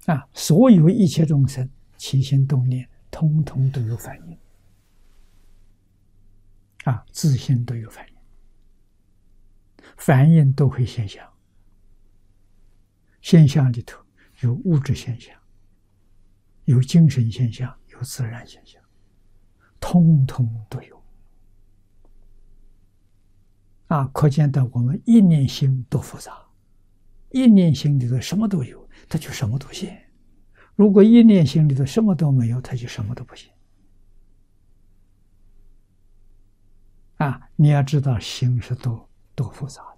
所有一切众生起心动念，通通都有反应，自性都有反应，反应都会现象，现象里头有物质现象，有精神现象，有自然现象，通通都有。可见到我们一念心多复杂，一念心里头什么都有，它就什么都现；如果一念心里头什么都没有，它就什么都不现。你要知道心是多复杂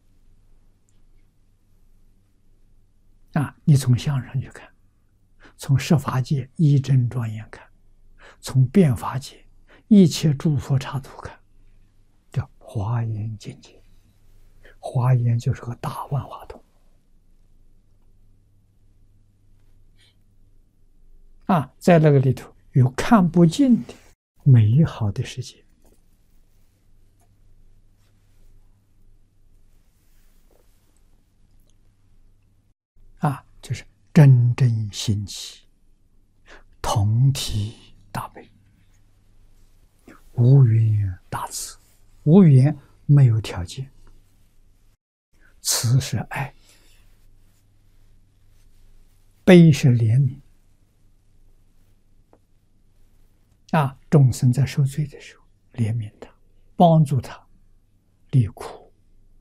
的。你从相上去看，从十法界一真庄严看，从变法界一切诸佛刹土看，叫华严境界。华严就是个大万花筒。在那个里头有看不尽的美好的世界。就是真正心起，同体大悲，无缘大慈。无缘没有条件，慈是爱，悲是怜悯。众生在受罪的时候，怜悯他，帮助他离苦，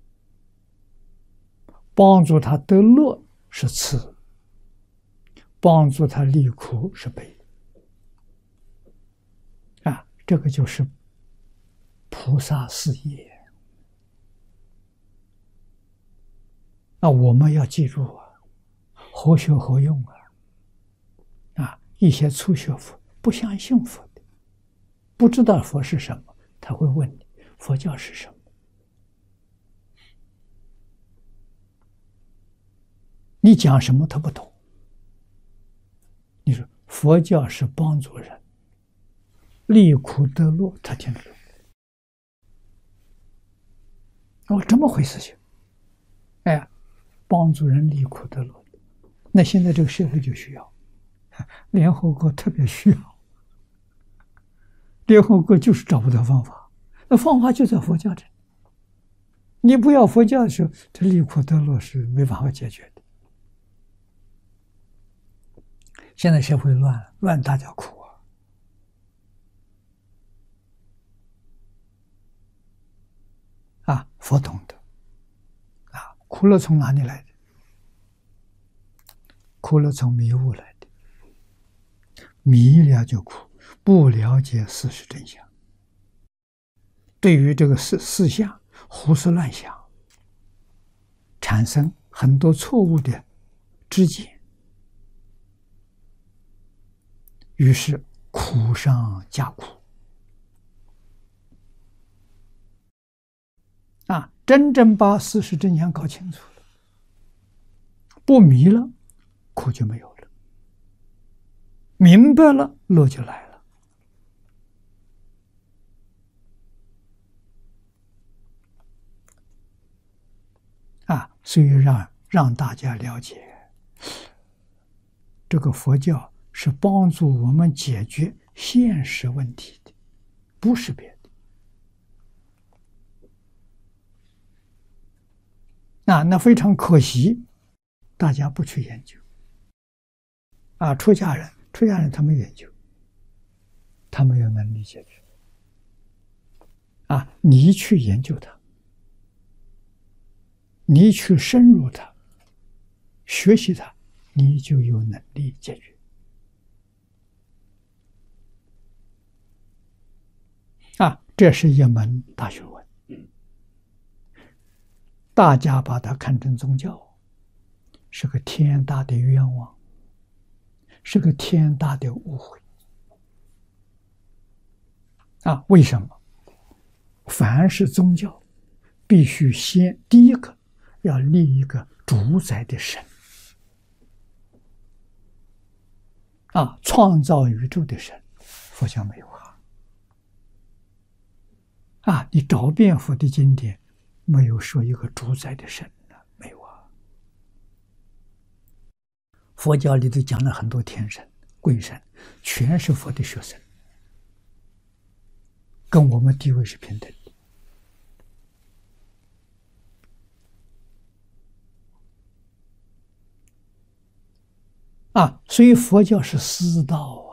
帮助他得乐是慈，帮助他离苦是悲。这个就是菩萨事业。我们要记住何学何用一些初学佛不相信佛的，不知道佛是什么，他会问你佛教是什么。你讲什么他不懂。你说佛教是帮助人离苦得乐，他听得懂。这么回事情。帮助人离苦得乐，那现在这个社会就需要，联合国特别需要。联合国就是找不到方法，那方法就在佛教这里。你不要佛教的时候，这离苦得乐是没办法解决的。现在社会乱大家苦佛懂得苦乐从哪里来的？苦乐从迷悟来的，迷了就苦，不了解事实真相，对于这个事项胡思乱想，产生很多错误的知见，于是苦上加苦。真正把事实真相搞清楚了，不迷了，苦就没有了；明白了，乐就来了。所以让大家了解，这个佛教是帮助我们解决现实问题的，不是别的。那非常可惜，大家不去研究。出家人他们研究，他没有能力解决。你去研究它，你去深入它，学习它，你就有能力解决。这是一门大学问。大家把它看成宗教，是个天大的冤枉，是个天大的误会。为什么？凡是宗教，必须先第一个要立一个主宰的神，创造宇宙的神。佛教没有你找遍佛的经典，没有说一个主宰的神没有佛佛教里头讲了很多天神、鬼神，全是佛的学生，跟我们地位是平等的。所以佛教是师道